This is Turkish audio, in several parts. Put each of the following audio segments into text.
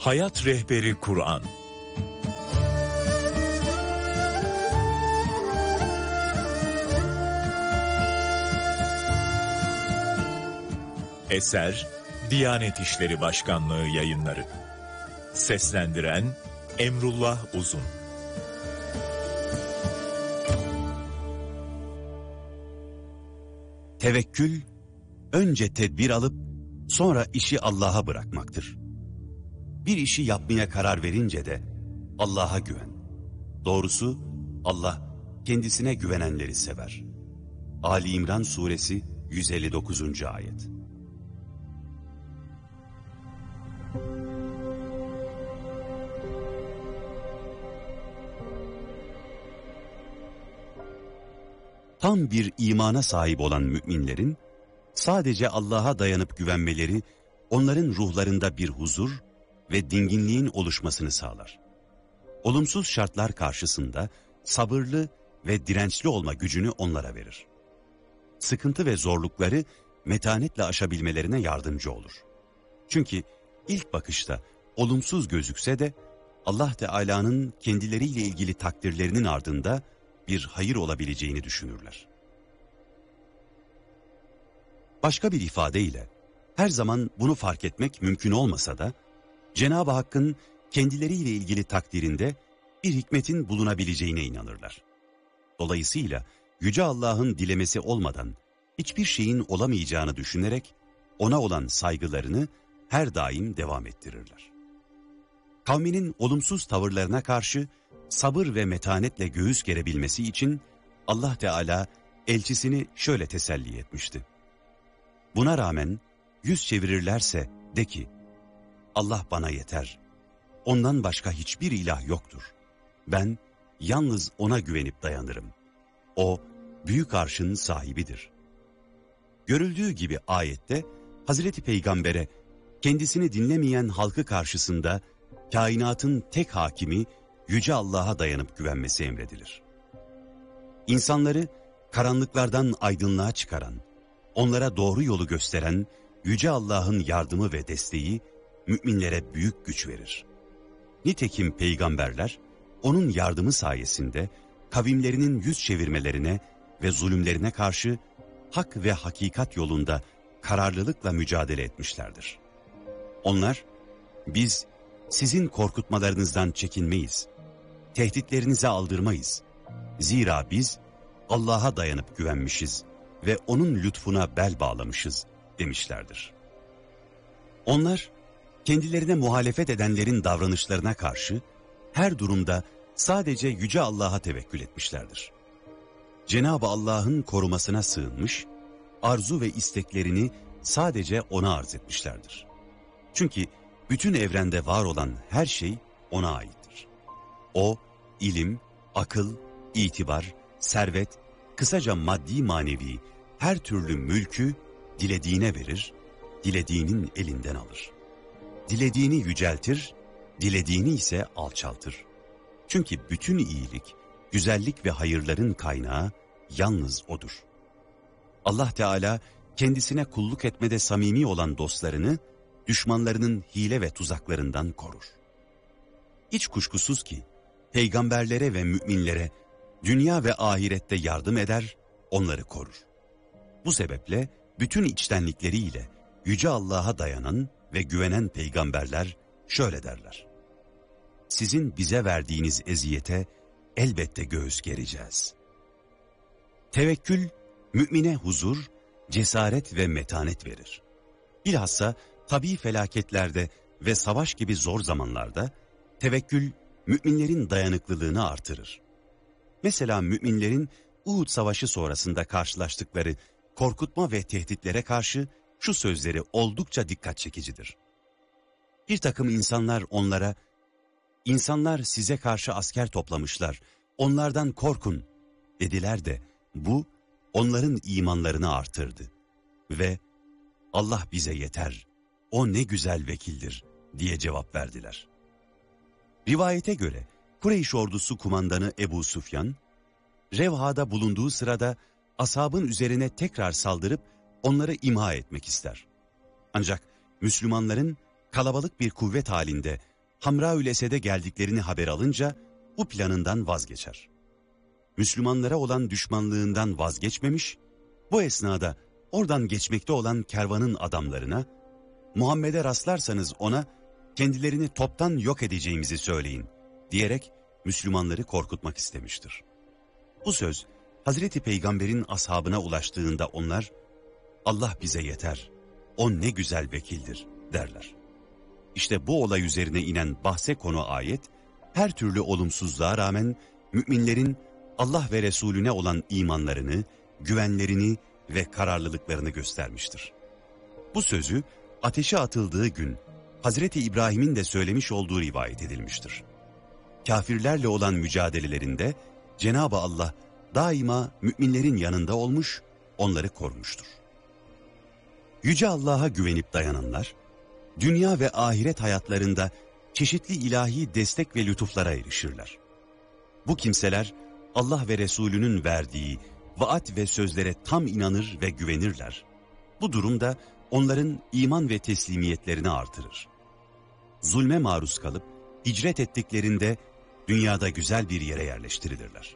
Hayat Rehberi Kur'an. Eser Diyanet İşleri Başkanlığı Yayınları. Seslendiren Emrullah Uzun. Tevekkül, önce tedbir alıp sonra işi Allah'a bırakmaktır. Bir işi yapmaya karar verince de Allah'a güven. Doğrusu Allah kendisine güvenenleri sever. Ali İmran Suresi 159. Ayet. Tam bir imana sahip olan müminlerin sadece Allah'a dayanıp güvenmeleri onların ruhlarında bir huzur ve dinginliğin oluşmasını sağlar. Olumsuz şartlar karşısında sabırlı ve dirençli olma gücünü onlara verir. Sıkıntı ve zorlukları metanetle aşabilmelerine yardımcı olur. Çünkü ilk bakışta olumsuz gözükse de Allah Teala'nın kendileriyle ilgili takdirlerinin ardında bir hayır olabileceğini düşünürler. Başka bir ifadeyle, her zaman bunu fark etmek mümkün olmasa da, Cenab-ı Hakk'ın kendileriyle ilgili takdirinde bir hikmetin bulunabileceğine inanırlar. Dolayısıyla Yüce Allah'ın dilemesi olmadan hiçbir şeyin olamayacağını düşünerek ona olan saygılarını her daim devam ettirirler. Kavminin olumsuz tavırlarına karşı sabır ve metanetle göğüs gerebilmesi için Allah Teala elçisini şöyle teselli etmişti. Buna rağmen yüz çevirirlerse de ki, Allah bana yeter, ondan başka hiçbir ilah yoktur. Ben yalnız ona güvenip dayanırım. O büyük arşın sahibidir. Görüldüğü gibi ayette Hazreti Peygamber'e kendisini dinlemeyen halkı karşısında kainatın tek hakimi Yüce Allah'a dayanıp güvenmesi emredilir. İnsanları karanlıklardan aydınlığa çıkaran, onlara doğru yolu gösteren Yüce Allah'ın yardımı ve desteği müminlere büyük güç verir. Nitekim peygamberler onun yardımı sayesinde kavimlerinin yüz çevirmelerine ve zulümlerine karşı hak ve hakikat yolunda kararlılıkla mücadele etmişlerdir. Onlar, biz sizin korkutmalarınızdan çekinmeyiz, tehditlerinize aldırmayız. Zira biz Allah'a dayanıp güvenmişiz ve onun lütfuna bel bağlamışız demişlerdir. Onlar, kendilerine muhalefet edenlerin davranışlarına karşı her durumda sadece Yüce Allah'a tevekkül etmişlerdir. Cenab-ı Allah'ın korumasına sığınmış, arzu ve isteklerini sadece ona arz etmişlerdir. Çünkü bütün evrende var olan her şey ona aittir. O, ilim, akıl, itibar, servet, kısaca maddi manevi her türlü mülkü dilediğine verir, dilediğinin elinden alır. Dilediğini yüceltir, dilediğini ise alçaltır. Çünkü bütün iyilik, güzellik ve hayırların kaynağı yalnız O'dur. Allah Teala kendisine kulluk etmede samimi olan dostlarını, düşmanlarının hile ve tuzaklarından korur. Hiç kuşkusuz ki, peygamberlere ve müminlere dünya ve ahirette yardım eder, onları korur. Bu sebeple bütün içtenlikleriyle Yüce Allah'a dayanan ve güvenen peygamberler şöyle derler: sizin bize verdiğiniz eziyete elbette göğüs gereceğiz. Tevekkül, mümine huzur, cesaret ve metanet verir. Bilhassa tabii felaketlerde ve savaş gibi zor zamanlarda tevekkül, müminlerin dayanıklılığını artırır. Mesela müminlerin Uhud Savaşı sonrasında karşılaştıkları korkutma ve tehditlere karşı şu sözleri oldukça dikkat çekicidir. Bir takım insanlar onlara, "İnsanlar size karşı asker toplamışlar, onlardan korkun," dediler de bu onların imanlarını artırdı. Ve "Allah bize yeter, o ne güzel vekildir," diye cevap verdiler. Rivayete göre Kureyş ordusu kumandanı Ebu Süfyan, Revha'da bulunduğu sırada ashabın üzerine tekrar saldırıp onları imha etmek ister. Ancak Müslümanların kalabalık bir kuvvet halinde Hamraül Esed'e geldiklerini haber alınca bu planından vazgeçer. Müslümanlara olan düşmanlığından vazgeçmemiş, bu esnada oradan geçmekte olan kervanın adamlarına, Muhammed'e rastlarsanız ona kendilerini toptan yok edeceğimizi söyleyin diyerek Müslümanları korkutmak istemiştir. Bu söz Hazreti Peygamber'in ashabına ulaştığında onlar, Allah bize yeter, o ne güzel vekildir derler. İşte bu olay üzerine inen bahse konu ayet, her türlü olumsuzluğa rağmen müminlerin Allah ve Resulüne olan imanlarını, güvenlerini ve kararlılıklarını göstermiştir. Bu sözü ateşe atıldığı gün Hazreti İbrahim'in de söylemiş olduğu rivayet edilmiştir. Kafirlerle olan mücadelelerinde Cenab-ı Allah daima müminlerin yanında olmuş, onları korumuştur. Yüce Allah'a güvenip dayananlar, dünya ve ahiret hayatlarında çeşitli ilahi destek ve lütuflara erişirler. Bu kimseler Allah ve Resulünün verdiği vaat ve sözlere tam inanır ve güvenirler. Bu durumda onların iman ve teslimiyetlerini artırır. Zulme maruz kalıp hicret ettiklerinde dünyada güzel bir yere yerleştirilirler.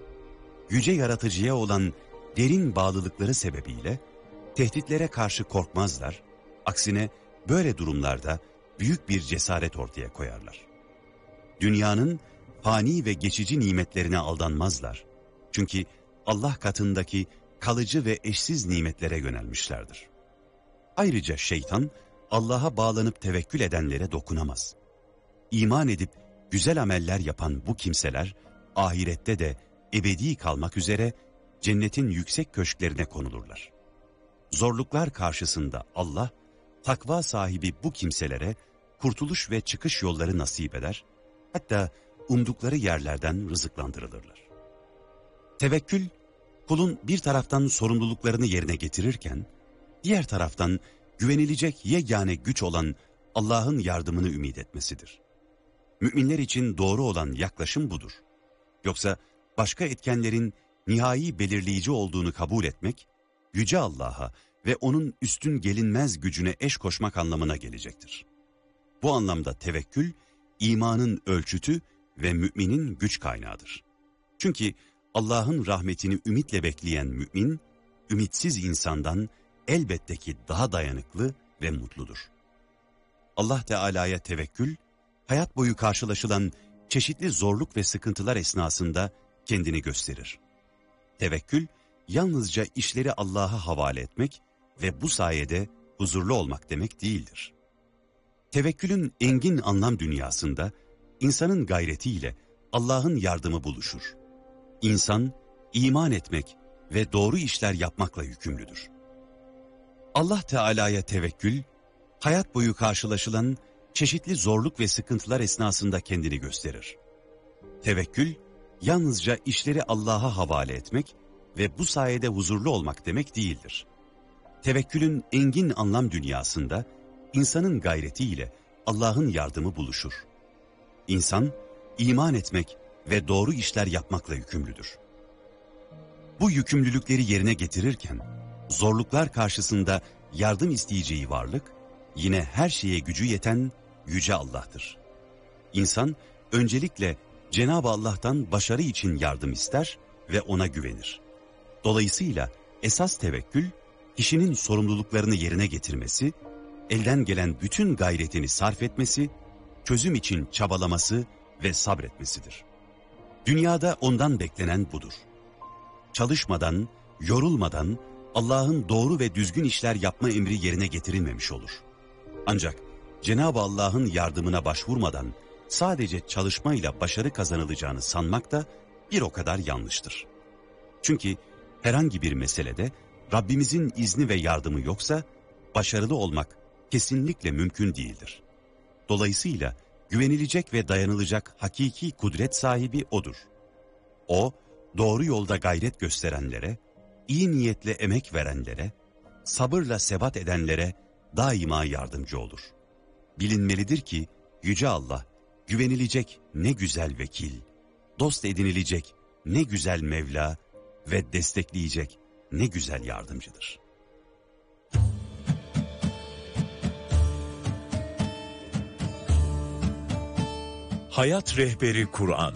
Yüce Yaratıcı'ya olan derin bağlılıkları sebebiyle tehditlere karşı korkmazlar, aksine böyle durumlarda büyük bir cesaret ortaya koyarlar. Dünyanın fani ve geçici nimetlerine aldanmazlar. Çünkü Allah katındaki kalıcı ve eşsiz nimetlere yönelmişlerdir. Ayrıca şeytan Allah'a bağlanıp tevekkül edenlere dokunamaz. İman edip güzel ameller yapan bu kimseler ahirette de ebedi kalmak üzere cennetin yüksek köşklerine konulurlar. Zorluklar karşısında Allah, takva sahibi bu kimselere kurtuluş ve çıkış yolları nasip eder, hatta umdukları yerlerden rızıklandırılırlar. Tevekkül, kulun bir taraftan sorumluluklarını yerine getirirken, diğer taraftan güvenilecek yegane güç olan Allah'ın yardımını ümit etmesidir. Müminler için doğru olan yaklaşım budur. Yoksa başka etkenlerin nihai belirleyici olduğunu kabul etmek, Yüce Allah'a ve onun üstün gelinmez gücüne eş koşmak anlamına gelecektir. Bu anlamda tevekkül, imanın ölçütü ve müminin güç kaynağıdır. Çünkü Allah'ın rahmetini ümitle bekleyen mümin, ümitsiz insandan elbette ki daha dayanıklı ve mutludur. Allah Teala'ya tevekkül, hayat boyu karşılaşılan çeşitli zorluk ve sıkıntılar esnasında kendini gösterir. Tevekkül, yalnızca işleri Allah'a havale etmek ve bu sayede huzurlu olmak demek değildir. Tevekkülün engin anlam dünyasında insanın gayretiyle Allah'ın yardımı buluşur. İnsan, iman etmek ve doğru işler yapmakla yükümlüdür. Allah Teala'ya tevekkül, hayat boyu karşılaşılan çeşitli zorluk ve sıkıntılar esnasında kendini gösterir. Tevekkül, yalnızca işleri Allah'a havale etmek ve bu sayede huzurlu olmak demek değildir. Tevekkülün engin anlam dünyasında insanın gayretiyle Allah'ın yardımı buluşur. İnsan, iman etmek ve doğru işler yapmakla yükümlüdür. Bu yükümlülükleri yerine getirirken, zorluklar karşısında yardım isteyeceği varlık, yine her şeye gücü yeten Yüce Allah'tır. İnsan, öncelikle Cenab-ı Allah'tan başarı için yardım ister ve ona güvenir. Dolayısıyla esas tevekkül, kişinin sorumluluklarını yerine getirmesi, elden gelen bütün gayretini sarf etmesi, çözüm için çabalaması ve sabretmesidir. Dünyada ondan beklenen budur. Çalışmadan, yorulmadan Allah'ın doğru ve düzgün işler yapma emri yerine getirilmemiş olur. Ancak Cenab-ı Allah'ın yardımına başvurmadan sadece çalışmayla başarı kazanılacağını sanmak da bir o kadar yanlıştır. Çünkü herhangi bir meselede Rabbimizin izni ve yardımı yoksa başarılı olmak kesinlikle mümkün değildir. Dolayısıyla güvenilecek ve dayanılacak hakiki kudret sahibi O'dur. O, doğru yolda gayret gösterenlere, iyi niyetle emek verenlere, sabırla sebat edenlere daima yardımcı olur. Bilinmelidir ki Yüce Allah, güvenilecek ne güzel vekil, dost edinilecek ne güzel Mevla ve destekleyecek ne güzel yardımcıdır. Hayat Rehberi Kur'an.